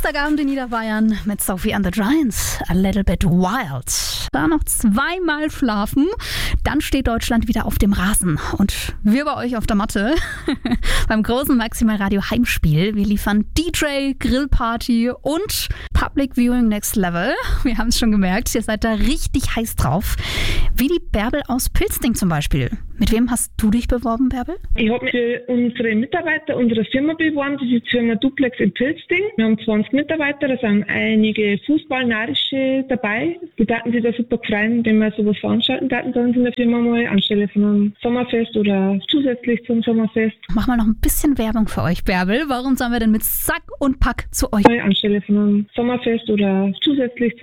Samstagabend in Niederbayern mit Sophie and the Giants. A little bit wild. Da noch zweimal schlafen, dann steht Deutschland wieder auf dem Rasen. Und wir bei euch auf der Matte. Beim großen Maximal Radio Heimspiel. Wir liefern DJ, Grillparty und Public Viewing Next Level. Wir haben es schon gemerkt, ihr seid da richtig heiß drauf. Wie die Bärbel aus Pilzding zum Beispiel. Mit wem hast du dich beworben, Bärbel? Ich habe mich für unsere Mitarbeiter unserer Firma beworben. Das ist die Firma Duplex in Pilzding. Wir haben 20 Mitarbeiter, da sind einige Fußballnarische dabei. Die daten sich da super freuen, wenn wir sowas veranstalten daten bei uns in der Firma mal anstelle von einem Sommerfest oder zusätzlich zum Sommerfest. Mach mal noch ein bisschen Werbung für euch, Bärbel. Warum sollen wir denn mit Sack und Pack zu euch? Anstelle von einem Sommerfest oder zusätzlich